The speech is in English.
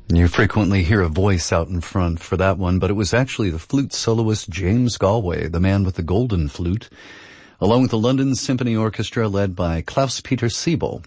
You frequently hear a voice out in front for that one, but it was actually the flute soloist James Galway, the man with the golden flute, along with the London Symphony Orchestra led by Klaus-Peter Siebel.